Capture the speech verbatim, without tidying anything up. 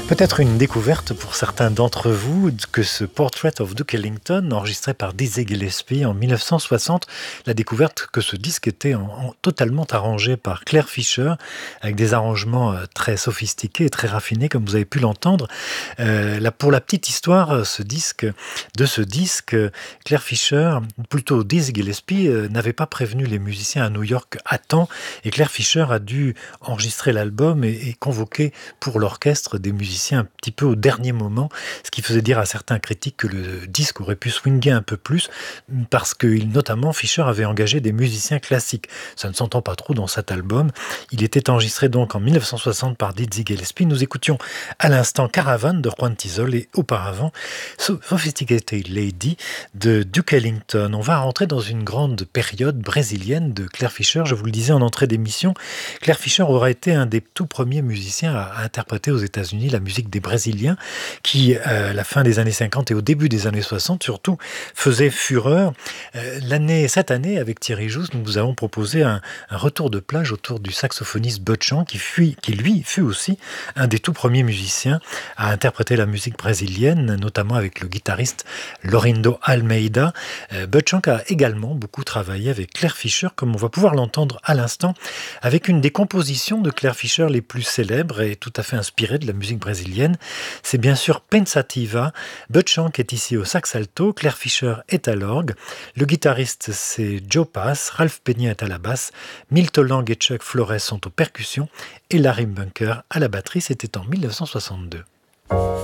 Peut-être une découverte pour certains d'entre vous que ce Portrait of Duke Ellington, enregistré par Dizzy Gillespie en mille neuf cent soixante, la découverte que ce disque était en, en- totalement arrangé par Claire Fischer, avec des arrangements euh, très sophistiqués et très raffinés, comme vous avez pu l'entendre. Euh, là, pour la petite histoire, ce disque, de ce disque, Claire Fischer, plutôt Dizzy Gillespie, euh, n'avait pas prévenu les musiciens à New York à temps, et Claire Fischer a dû enregistrer l'album et, et convoquer pour l'orchestre des musiciens un petit peu au dernier moment, ce qui faisait dire à certains critiques que le disque aurait pu swinguer un peu plus, parce que il- notamment Fischer avait engagé des musiciens classiques. Ça ne s'entend pas trop dans cet album. Il était enregistré donc en mille neuf cent soixante par Dizzy Gillespie. Nous écoutions à l'instant Caravan de Juan Tizol et auparavant Sophisticated Lady de Duke Ellington. On va rentrer dans une grande période brésilienne de Claire Fischer. Je vous le disais en entrée d'émission, Claire Fischer aura été un des tout premiers musiciens à, à interpréter aux États-Unis la musique des Brésiliens qui, euh, à la fin des années cinquante et au début des années soixante surtout, faisait fureur. Euh, l'année, cette année, avec Thierry Jousse, nous vous avons proposé un, un retour de plage autour du saxophoniste Bud Shank, qui, fut, qui lui fut aussi un des tout premiers musiciens à interpréter la musique brésilienne, notamment avec le guitariste Laurindo Almeida. Euh, Bud Shank a également beaucoup travaillé avec Claire Fischer, comme on va pouvoir l'entendre à l'instant, avec une des compositions de Claire Fischer les plus célèbres et tout à fait inspirée de la musique brésilienne. C'est bien sûr Pensativa. Bud Shank est ici au sax alto, Claire Fischer est à l'orgue. Le guitariste, c'est Joe Pass, Ralph Peña est à la basse, Milt Lang et Chuck Flores sont aux percussions et Larry Bunker à la batterie. C'était en mille neuf cent soixante-deux.